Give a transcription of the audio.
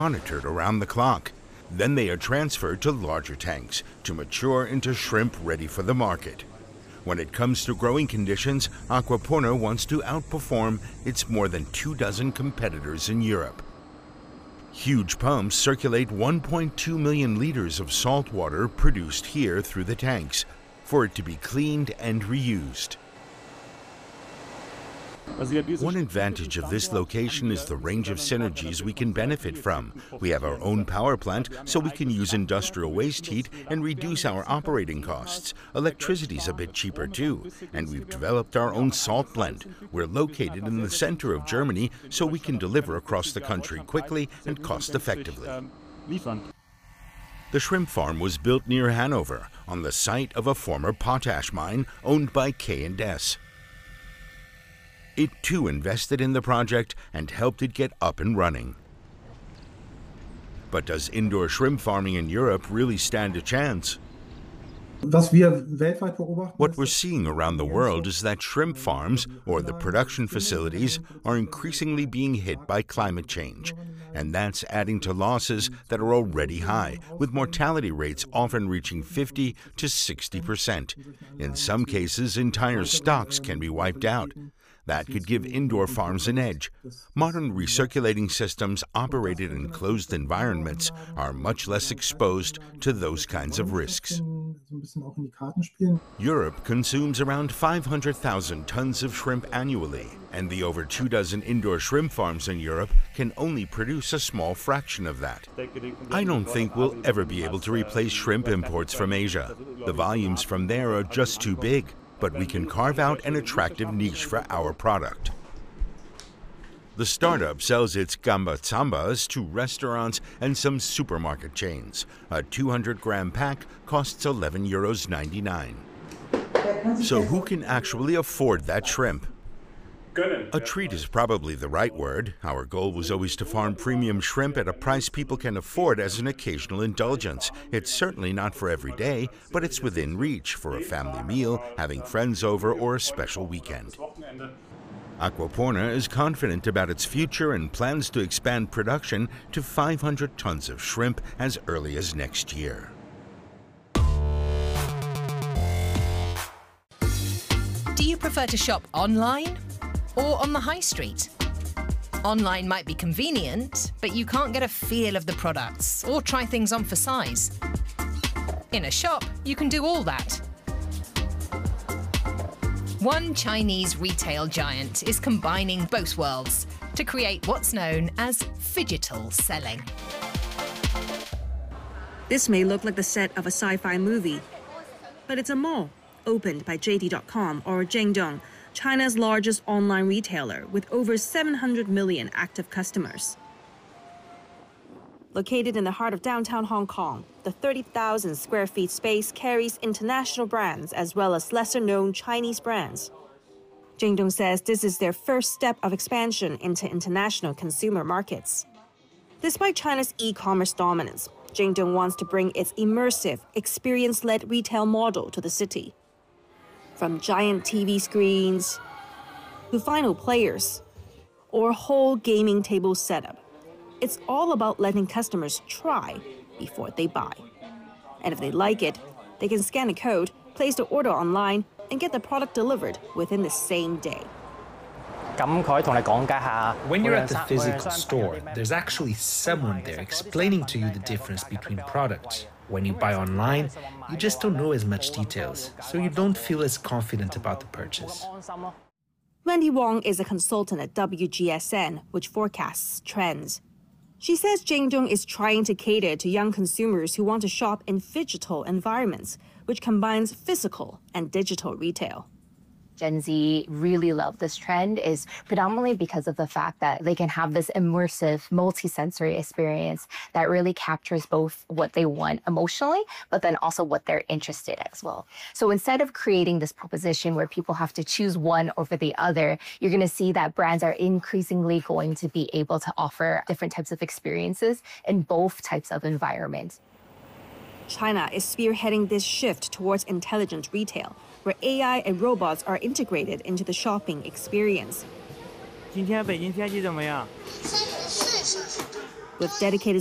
monitored around the clock. Then they are transferred to larger tanks to mature into shrimp ready for the market. When it comes to growing conditions, Aquaporna wants to outperform its more than 24 competitors in Europe. Huge pumps circulate 1.2 million liters of salt water produced here through the tanks for it to be cleaned and reused. One advantage of this location is the range of synergies we can benefit from. We have our own power plant, so we can use industrial waste heat and reduce our operating costs. Electricity's a bit cheaper too, and we've developed our own salt blend. We're located in the center of Germany, so we can deliver across the country quickly and cost-effectively. The shrimp farm was built near Hanover, on the site of a former potash mine owned by K&S. It too invested in the project and helped it get up and running. But does indoor shrimp farming in Europe really stand a chance? What we're seeing around the world is that shrimp farms, or the production facilities, are increasingly being hit by climate change. And that's adding to losses that are already high, with mortality rates often reaching 50 to 60%. In some cases, entire stocks can be wiped out. That could give indoor farms an edge. Modern recirculating systems operated in closed environments are much less exposed to those kinds of risks. Europe consumes around 500,000 tons of shrimp annually, and the over 24 indoor shrimp farms in Europe can only produce a small fraction of that. I don't think we'll ever be able to replace shrimp imports from Asia. The volumes from there are just too big. But we can carve out an attractive niche for our product. The startup sells its gamba zambas to restaurants and some supermarket chains. A 200-gram pack costs €11.99. So who can actually afford that shrimp? A treat is probably the right word. Our goal was always to farm premium shrimp at a price people can afford as an occasional indulgence. It's certainly not for every day, but it's within reach for a family meal, having friends over, or a special weekend. Aquaporna is confident about its future and plans to expand production to 500 tons of shrimp as early as next year. Do you prefer to shop online or on the high street? Online might be convenient, but you can't get a feel of the products or try things on for size. In a shop, you can do all that. One Chinese retail giant is combining both worlds to create what's known as phygital selling. This may look like the set of a sci-fi movie, but it's a mall opened by JD.com or Jingdong, China's largest online retailer with over 700 million active customers. Located in the heart of downtown Hong Kong, the 30,000 square feet space carries international brands as well as lesser-known Chinese brands. Jingdong says this is their first step of expansion into international consumer markets. Despite China's e-commerce dominance, Jingdong wants to bring its immersive, experience-led retail model to the city. From giant TV screens to final players or whole gaming table setup, it's all about letting customers try before they buy. And if they like it, they can scan a code, place the order online, and get the product delivered within the same day. When you're at the physical store, there's actually someone there explaining to you the difference between products. When you buy online, you just don't know as much details, so you don't feel as confident about the purchase. Wendy Wong is a consultant at WGSN, which forecasts trends. She says Jingdong is trying to cater to young consumers who want to shop in phygital environments, which combines physical and digital retail. Gen Z really love this trend is predominantly because of the fact that they can have this immersive, multi-sensory experience that really captures both what they want emotionally, but then also what they're interested in as well. So instead of creating this proposition where people have to choose one over the other, you're going to see that brands are increasingly going to be able to offer different types of experiences in both types of environments. China is spearheading this shift towards intelligent retail, where AI and robots are integrated into the shopping experience. with dedicated